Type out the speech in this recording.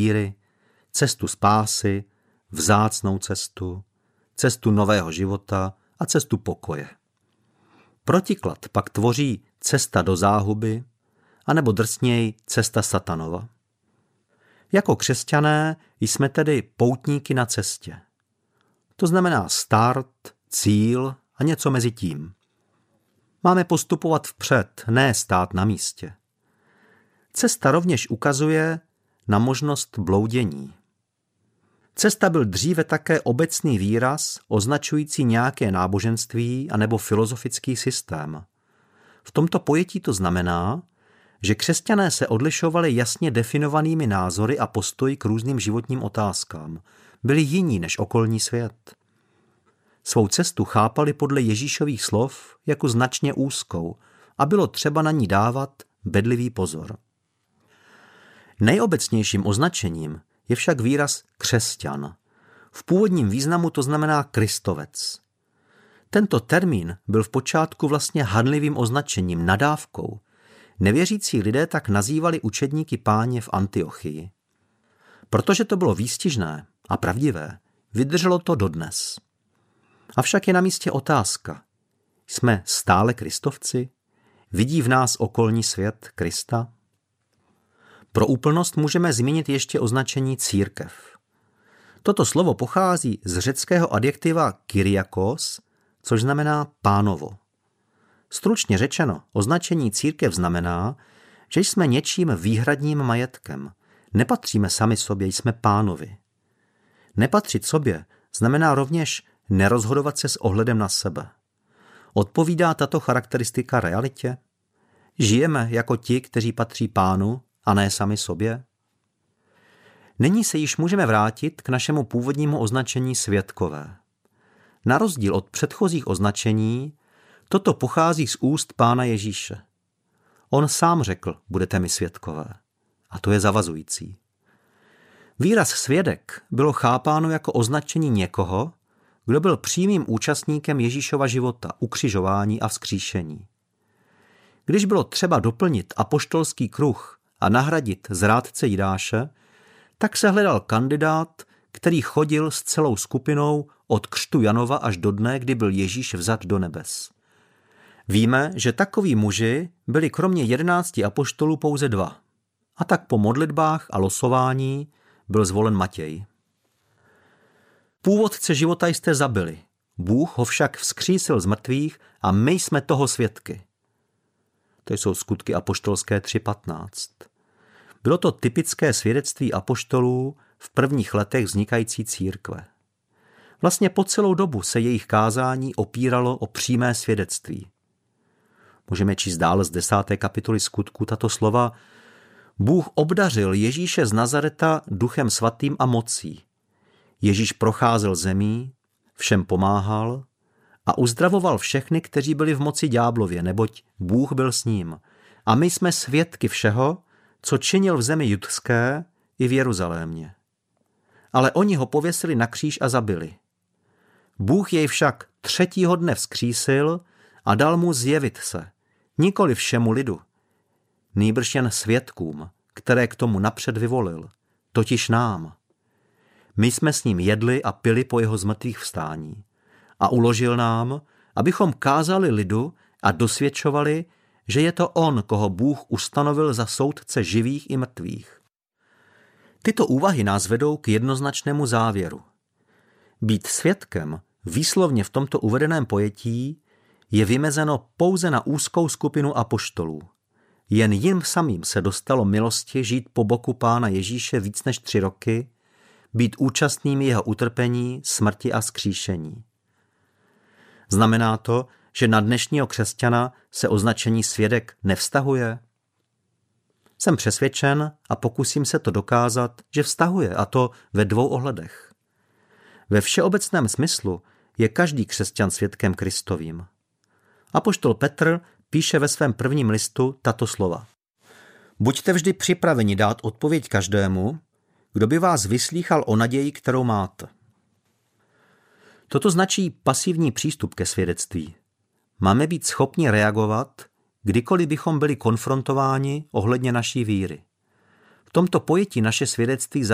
víry, cestu spásy, vzácnou cestu, cestu nového života a cestu pokoje. Protiklad pak tvoří cesta do záhuby, anebo drsněji cesta satanova. Jako křesťané jsme tedy poutníky na cestě. To znamená start, cíl a něco mezi tím. Máme postupovat vpřed, ne stát na místě. Cesta rovněž ukazuje na možnost bloudění. Cesta byl dříve také obecný výraz označující nějaké náboženství anebo filozofický systém. V tomto pojetí to znamená, že křesťané se odlišovali jasně definovanými názory a postoji k různým životním otázkám. Byli jiní než okolní svět. Svou cestu chápali podle Ježíšových slov jako značně úzkou a bylo třeba na ní dávat bedlivý pozor. Nejobecnějším označením je však výraz křesťan. V původním významu to znamená Kristovec. Tento termín byl v počátku vlastně hanlivým označením, nadávkou. Nevěřící lidé tak nazývali učedníky Páně v Antiochii. Protože to bylo výstižné a pravdivé, vydrželo to dodnes. Avšak je na místě otázka. Jsme stále kristovci? Vidí v nás okolní svět Krista? Pro úplnost můžeme zmínit ještě označení církev. Toto slovo pochází z řeckého adjektiva kyriakos, což znamená pánovo. Stručně řečeno, označení církev znamená, že jsme něčím výhradním majetkem. Nepatříme sami sobě, jsme pánovi. Nepatřit sobě znamená rovněž nerozhodovat se s ohledem na sebe. Odpovídá tato charakteristika realitě? Žijeme jako ti, kteří patří Pánu a ne sami sobě? Nyní se již můžeme vrátit k našemu původnímu označení svědkové. Na rozdíl od předchozích označení, toto pochází z úst Pána Ježíše. On sám řekl, budete mi svědkové. A to je zavazující. Výraz svědek bylo chápáno jako označení někoho, kdo byl přímým účastníkem Ježíšova života, ukřižování a vzkříšení. Když bylo třeba doplnit apoštolský kruh a nahradit zrádce Jidáše, tak se hledal kandidát, který chodil s celou skupinou od křtu Janova až do dne, kdy byl Ježíš vzat do nebes. Víme, že takoví muži byli kromě 11 apoštolů pouze 2. A tak po modlitbách a losování byl zvolen Matěj. Původce života jste zabili, Bůh ho však vzkřísil z mrtvých a my jsme toho svědky. To jsou Skutky apoštolské 3.15. Bylo to typické svědectví apoštolů v prvních letech vznikající církve. Vlastně po celou dobu se jejich kázání opíralo o přímé svědectví. Můžeme číst dále z 10. kapitoly Skutků tato slova. Bůh obdařil Ježíše z Nazareta Duchem svatým a mocí. Ježíš procházel zemí, všem pomáhal a uzdravoval všechny, kteří byli v moci ďáblově, neboť Bůh byl s ním. A my jsme svědky všeho, co činil v zemi judské i v Jeruzalémě. Ale oni ho pověsili na kříž a zabili. Bůh jej však 3. dne vzkřísil a dal mu zjevit se, nikoli všemu lidu, nýbrž jen svědkům, které k tomu napřed vyvolil, totiž nám. My jsme s ním jedli a pili po jeho zmrtvých vstání a uložil nám, abychom kázali lidu a dosvědčovali, že je to on, koho Bůh ustanovil za soudce živých i mrtvých. Tyto úvahy nás vedou k jednoznačnému závěru. Být svědkem výslovně v tomto uvedeném pojetí je vymezeno pouze na úzkou skupinu apoštolů. Jen jim samým se dostalo milosti žít po boku Pána Ježíše víc než 3 roky, být účastnými jeho utrpení, smrti a vzkříšení. Znamená to, že na dnešního křesťana se označení svědek nevztahuje? Jsem přesvědčen a pokusím se to dokázat, že vztahuje, a to ve 2 ohledech. Ve všeobecném smyslu je každý křesťan svědkem Kristovým. Apoštol Petr píše ve svém prvním listu tato slova. Buďte vždy připraveni dát odpověď každému, kdo by vás vyslýchal o naději, kterou máte. Toto značí pasivní přístup ke svědectví. Máme být schopni reagovat, kdykoliv bychom byli konfrontováni ohledně naší víry. V tomto pojetí naše svědectví